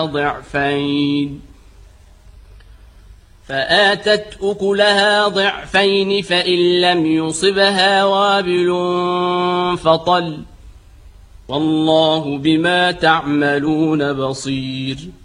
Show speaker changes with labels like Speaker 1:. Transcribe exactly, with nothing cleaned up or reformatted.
Speaker 1: ضعفين فآتت أكلها ضعفين فإن لم يصبها وابل فطل والله بما تعملون بصير